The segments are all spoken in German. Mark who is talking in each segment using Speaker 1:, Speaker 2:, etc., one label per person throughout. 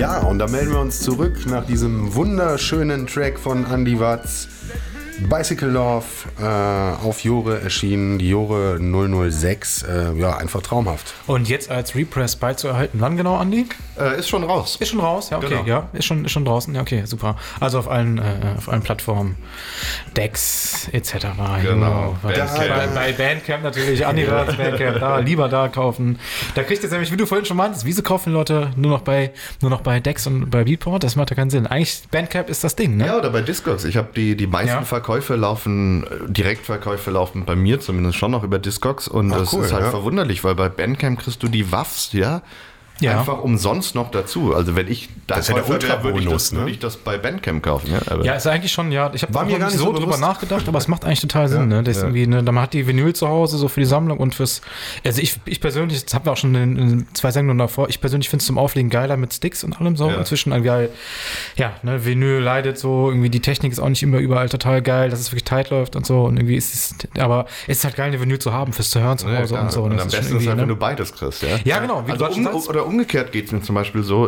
Speaker 1: Ja, und da melden wir uns zurück nach diesem wunderschönen Track von Andy Watts. Bicycle Love, auf Jore erschienen, die Jore 006, ja, einfach traumhaft.
Speaker 2: Und jetzt als Repress beizuerhalten, wann genau, Andi?
Speaker 3: Ist schon raus.
Speaker 2: Ist schon raus, ja, okay, genau. Ja, ist schon draußen, ja, okay, super. Also auf allen Plattformen, Decks, etc.
Speaker 3: Genau.
Speaker 2: Bei Bandcamp natürlich, Andi Watts Bandcamp, lieber da kaufen. Da kriegt ihr nämlich, wie du vorhin schon meintest, wieso kaufen Leute nur noch bei Decks und bei Beatport? Das macht ja keinen Sinn. Eigentlich, Bandcamp ist das Ding, ne?
Speaker 3: Ja, oder bei Discogs. Ich habe die meisten Direktverkäufe laufen bei mir zumindest schon noch über Discogs und das ist halt verwunderlich, weil bei Bandcamp kriegst du die Waffs, einfach umsonst noch dazu. Also wenn ich
Speaker 1: das wäre der Ultra-Bonus,
Speaker 3: würde ich das bei Bandcamp kaufen.
Speaker 2: Ja, ist eigentlich schon, ja. Ich habe da gar nicht so drüber nachgedacht, aber es macht eigentlich total Sinn. Ne? Das ist irgendwie, ne, man hat die Vinyl zu Hause, so für die Sammlung und fürs. Also ich persönlich, das haben wir auch schon in 2 Sendungen davor, ich persönlich finde es zum Auflegen geiler mit Sticks und allem so. Inzwischen irgendwie, ne, Vinyl leidet so, irgendwie die Technik ist auch nicht immer überall total geil, dass es wirklich tight läuft und so. Und irgendwie aber es ist halt geil, eine Vinyl zu haben, fürs Zuhören zu Hause und so.
Speaker 3: Und am besten ist halt, wenn du beides kriegst,
Speaker 2: Ja, genau. Wie
Speaker 3: oder umgekehrt geht es mir zum Beispiel so,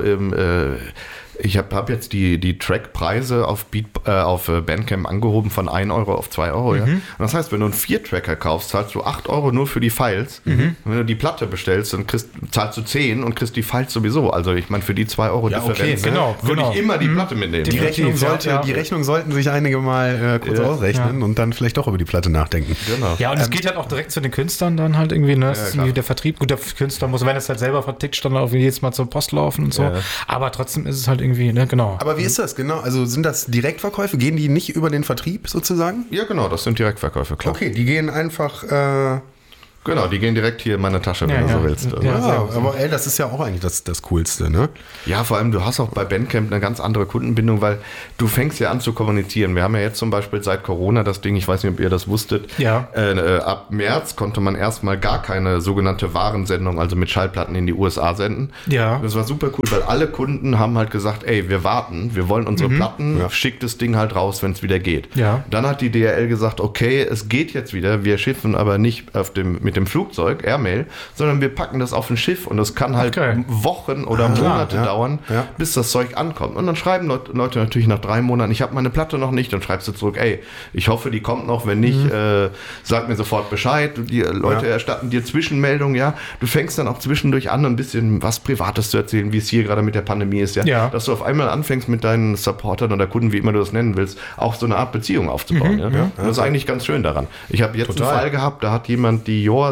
Speaker 3: ich hab jetzt die Trackpreise auf Bandcamp angehoben von 1 Euro auf 2 Euro. Ja? Und das heißt, wenn du einen 4-Tracker kaufst, zahlst du 8 Euro nur für die Files. Und wenn du die Platte bestellst, dann zahlst du 10 und kriegst die Files sowieso. Also ich meine, für die 2 Euro Differenz würde ich immer die Platte mitnehmen.
Speaker 1: Die Rechnung sollten sich einige mal kurz ausrechnen und dann vielleicht doch über die Platte nachdenken.
Speaker 2: Genau. Ja, und es geht halt auch direkt zu den Künstlern dann halt irgendwie, ne? Das ist irgendwie der Vertrieb. Gut, der Künstler muss, wenn es halt selber vertickt, dann auch jedes Mal zur Post laufen und so. Aber trotzdem ist es halt irgendwie, ne, genau.
Speaker 1: Aber wie ist das genau? Also sind das Direktverkäufe? Gehen die nicht über den Vertrieb sozusagen?
Speaker 3: Ja, genau, das sind Direktverkäufe, klar.
Speaker 1: Okay, die gehen einfach...
Speaker 3: Genau, die gehen direkt hier in meine Tasche, wenn du so willst.
Speaker 1: Aber das ist ja auch eigentlich das Coolste, ne?
Speaker 3: Ja, vor allem, du hast auch bei Bandcamp eine ganz andere Kundenbindung, weil du fängst ja an zu kommunizieren. Wir haben ja jetzt zum Beispiel seit Corona das Ding, ich weiß nicht, ob ihr das wusstet, ab März konnte man erstmal gar keine sogenannte Warensendung, also mit Schallplatten in die USA senden. Ja. Das war super cool, weil alle Kunden haben halt gesagt, ey, wir warten, wir wollen unsere Platten, schickt das Ding halt raus, wenn es wieder geht. Ja. Dann hat die DHL gesagt, okay, es geht jetzt wieder, wir schiffen aber nicht mit dem Flugzeug, Airmail, sondern wir packen das auf ein Schiff und das kann halt Wochen oder Monate dauern, bis das Zeug ankommt. Und dann schreiben Leute natürlich nach 3 Monaten, ich habe meine Platte noch nicht, dann schreibst du zurück, ey, ich hoffe, die kommt noch, wenn nicht, sag mir sofort Bescheid. Die Leute erstatten dir Zwischenmeldungen, du fängst dann auch zwischendurch an, ein bisschen was Privates zu erzählen, wie es hier gerade mit der Pandemie ist, dass du auf einmal anfängst mit deinen Supportern oder Kunden, wie immer du das nennen willst, auch so eine Art Beziehung aufzubauen. Das ist eigentlich ganz schön daran. Ich habe jetzt einen Fall gehabt, da hat jemand die Jore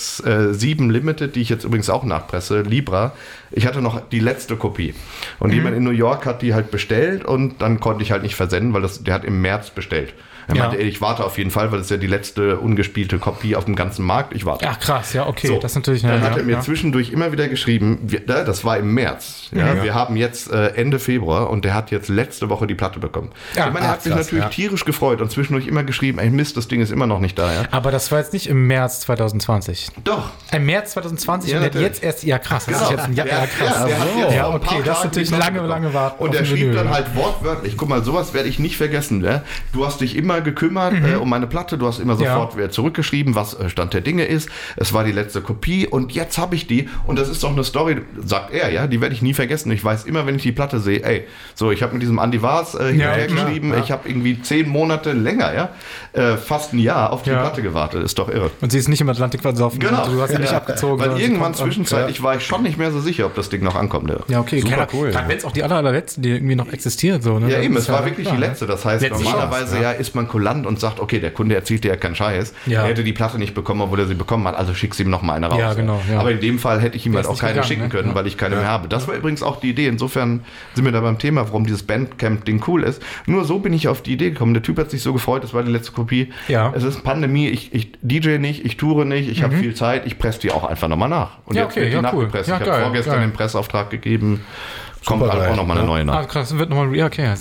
Speaker 3: 7 Limited, die ich jetzt übrigens auch nachpresse, Libra. Ich hatte noch die letzte Kopie. Und jemand in New York hat die halt bestellt und dann konnte ich halt nicht versenden, weil der hat im März bestellt. Er meinte, ich warte auf jeden Fall, weil es ja die letzte ungespielte Kopie auf dem ganzen Markt. Ich warte.
Speaker 2: Ach krass, ja, okay. So, das ist natürlich
Speaker 3: dann hat er mir zwischendurch immer wieder geschrieben, das war im März. Wir haben jetzt Ende Februar und der hat jetzt letzte Woche die Platte bekommen. Ja, er hat sich natürlich tierisch gefreut und zwischendurch immer geschrieben, ey Mist, das Ding ist immer noch nicht da. Ja?
Speaker 2: Aber das war jetzt nicht im März 2020.
Speaker 3: Doch.
Speaker 2: Im März 2020 und der hat jetzt erst, krass. Das ist jetzt ein krass. Okay, das ist natürlich lange warten.
Speaker 3: Und er schrieb dann halt wortwörtlich, guck mal, sowas werde ich nicht vergessen. Ne? Du hast dich immer gekümmert um meine Platte, du hast immer sofort wieder zurückgeschrieben, was Stand der Dinge ist. Es war die letzte Kopie und jetzt habe ich die und das ist doch eine Story, sagt er, die werde ich nie vergessen. Ich weiß immer, wenn ich die Platte sehe, ich habe mit diesem Andy Watts hinterher geschrieben, ich habe irgendwie 10 Monate länger, fast ein Jahr auf die Platte gewartet. Ist doch irre.
Speaker 2: Und sie ist nicht im Atlantik versoffen.
Speaker 3: Genau.
Speaker 2: Du hast ja nicht abgezogen.
Speaker 3: Weil irgendwann zwischenzeitlich war ich schon nicht mehr so sicher, ob das Ding noch ankommt.
Speaker 2: Ja, okay. Super cool. Dann wenn es auch die allerletzte, die irgendwie noch existiert. So, ne?
Speaker 3: Ja, eben, es war wirklich die letzte. Das heißt, normalerweise ist man kulant und sagt, okay, der Kunde erzählt dir ja keinen Scheiß. Er hätte die Platte nicht bekommen, obwohl er sie bekommen hat, also schickst ihm noch mal eine raus.
Speaker 2: Ja, genau. Ja.
Speaker 3: Aber in dem Fall hätte ich ihm halt auch keine schicken können, weil ich keine mehr habe. Das war übrigens auch die Idee. Insofern sind wir da beim Thema, warum dieses Bandcamp-Ding cool ist. Nur so bin ich auf die Idee gekommen. Der Typ hat sich so gefreut, das war die letzte Kopie. Ja. Es ist Pandemie, ich DJ nicht, ich toure nicht, ich habe viel Zeit, ich presse die auch einfach nochmal nach. Und jetzt wird die nachgepresst. Ich habe vorgestern den Pressauftrag gegeben. Kommt halt auch nochmal eine neue nach.
Speaker 2: Krass, wird nochmal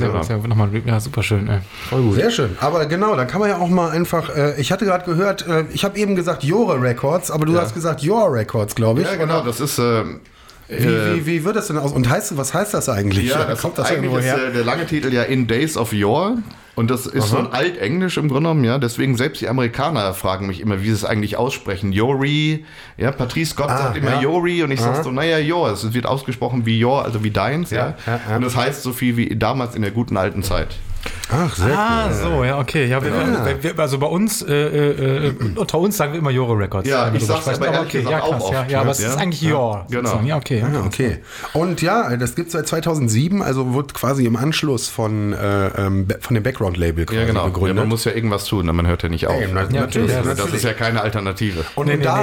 Speaker 2: super schön.
Speaker 1: Voll gut. Sehr schön. Aber genau, dann kann man ja auch mal einfach, ich hatte gerade gehört, ich habe eben gesagt Jore Records, aber du hast gesagt Your Records, glaube ich.
Speaker 3: Ja, genau, das ist...
Speaker 1: Wie wird das denn aus? Und was heißt das eigentlich?
Speaker 3: Ja, das kommt das eigentlich ist der lange Titel In Days of Yore. Und das ist so ein Altenglisch im Grunde genommen, ja. Deswegen selbst die Amerikaner fragen mich immer, wie sie es eigentlich aussprechen. Yori, ja, Patrice Scott sagt immer Yori und ich sag so, naja, Your, es wird ausgesprochen wie Your, also wie deins, ja. Und das heißt so viel wie damals in der guten alten Zeit.
Speaker 1: Ach, sehr cool.
Speaker 2: So, ja, okay. Ja, also bei uns, unter uns sagen wir immer Jore Records.
Speaker 3: Ja, ich sag's aber ehrlich gesagt auch oft.
Speaker 2: Ja, aber es ist eigentlich Jore.
Speaker 3: Genau.
Speaker 2: Ja, okay.
Speaker 1: Okay. Und ja, das gibt's seit 2007, also wird quasi im Anschluss von dem Background-Label quasi gegründet.
Speaker 3: Ja, man muss ja irgendwas tun, man hört ja nicht auf.
Speaker 1: Natürlich.
Speaker 3: Das ist ja keine Alternative.
Speaker 1: Und da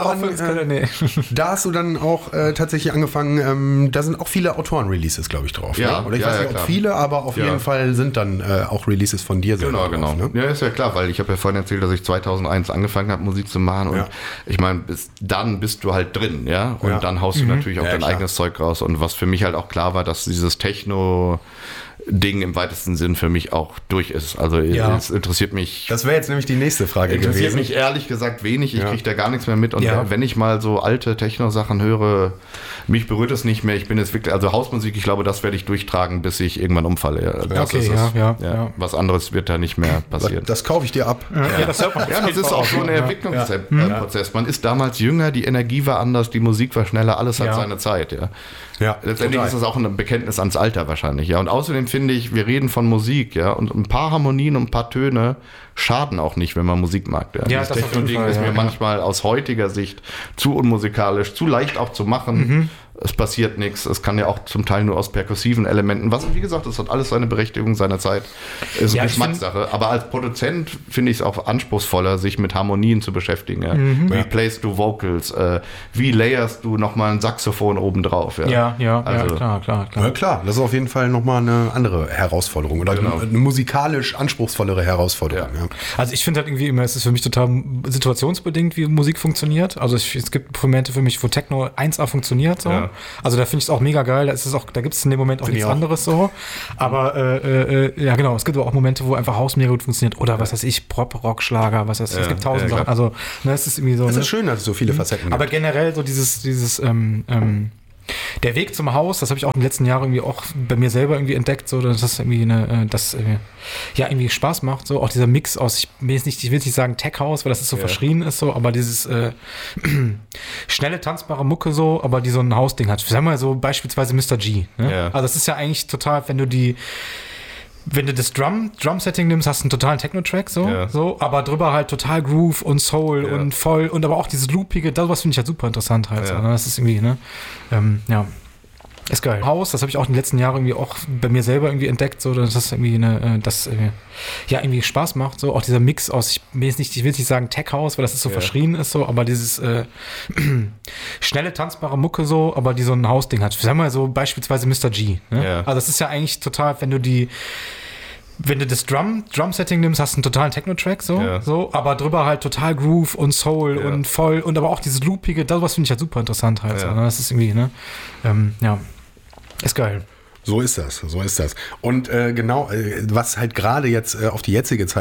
Speaker 1: hast du dann auch tatsächlich angefangen, da sind auch viele Autoren-Releases, glaube ich, drauf.
Speaker 3: Ja,
Speaker 1: ne? Oder ich weiß nicht, ob viele, aber auf jeden Fall sind dann auch Releases von dir selber drauf. Ne?
Speaker 3: Ja, ist ja klar, weil ich habe ja vorhin erzählt, dass ich 2001 angefangen habe, Musik zu machen und ich meine, dann bist du halt drin, ja, und dann haust du natürlich auch dein eigenes Zeug raus und was für mich halt auch klar war, dass dieses Techno-Ding im weitesten Sinn für mich auch durch ist. Also es interessiert mich.
Speaker 1: Das wäre jetzt nämlich die nächste Frage gewesen.
Speaker 3: Interessiert mich ehrlich gesagt wenig. Ich kriege da gar nichts mehr mit. Und wenn ich mal so alte Techno-Sachen höre, mich berührt es nicht mehr. Ich bin jetzt wirklich, also Hausmusik, ich glaube, das werde ich durchtragen, bis ich irgendwann umfalle. Was anderes wird da nicht mehr passieren.
Speaker 1: Das kaufe ich dir ab.
Speaker 3: Das ist auch so ein Entwicklungsprozess. Man ist damals jünger, die Energie war anders, die Musik war schneller, alles hat seine Zeit. Letztendlich ist das auch ein Bekenntnis ans Alter wahrscheinlich. Ja. Und außerdem finde ich, wir reden von Musik, und ein paar Harmonien und ein paar Töne schaden auch nicht, wenn man Musik mag. Das Techno-Ding ist mir manchmal aus heutiger Sicht zu unmusikalisch, zu leicht auch zu machen. Es passiert nichts. Es kann ja auch zum Teil nur aus perkussiven Elementen. Wie gesagt, das hat alles seine Berechtigung seiner Zeit. Ist eine Geschmackssache. Aber als Produzent finde ich es auch anspruchsvoller, sich mit Harmonien zu beschäftigen. Wie playst du Vocals? Wie layerst du nochmal ein Saxophon obendrauf?
Speaker 2: Klar.
Speaker 1: Ja, klar, das ist auf jeden Fall nochmal eine andere Herausforderung. Oder eine musikalisch anspruchsvollere Herausforderung. Ja.
Speaker 2: Also ich finde halt irgendwie immer, es ist für mich total situationsbedingt, wie Musik funktioniert. Also es gibt Momente für mich, wo Techno 1A funktioniert. So. Ja. Also da finde ich es auch mega geil. Da gibt es in dem Moment auch nichts anderes so. Aber es gibt aber auch Momente, wo einfach Haus mega gut funktioniert. Oder was weiß ich, Pop, Rock, Schlager, was weiß ich. Es gibt tausend Sachen. Also es ist irgendwie so.
Speaker 1: Es ist schön, dass es so viele Facetten gibt.
Speaker 2: Aber generell so dieses der Weg zum Haus, das habe ich auch in den letzten Jahren irgendwie auch bei mir selber irgendwie entdeckt, so dass das irgendwie irgendwie Spaß macht, so auch dieser Mix aus, ich will jetzt nicht sagen Tech House, weil das ist so verschrien ist, so, aber dieses schnelle, tanzbare Mucke so, aber die so ein Hausding hat. Sagen wir mal so beispielsweise Mr. G. Ne? Ja. Also das ist ja eigentlich total, wenn du das Drum-Setting nimmst, hast du einen totalen Techno-Track, so, aber drüber halt total Groove und Soul und voll und aber auch dieses Loopige, das finde ich halt super interessant halt. So, ne? Das ist irgendwie, ist geil. Haus, das habe ich auch in den letzten Jahren irgendwie auch bei mir selber irgendwie entdeckt, so, dass das irgendwie irgendwie Spaß macht, so auch dieser Mix aus, ich will jetzt nicht sagen Tech House, weil das ist so verschrien ist, so, aber dieses schnelle, tanzbare Mucke so, aber die so ein Hausding hat. Sagen wir mal so beispielsweise Mr. G. Ne? Ja. Also das ist ja eigentlich total, wenn du das Drum-Setting nimmst, hast du einen totalen Techno-Track, so, aber drüber halt total Groove und Soul und voll und aber auch dieses Loopige, das finde ich halt super interessant halt. So, ne? Das ist irgendwie, ist geil.
Speaker 1: So ist das. Und was halt gerade jetzt auf die jetzige Zeit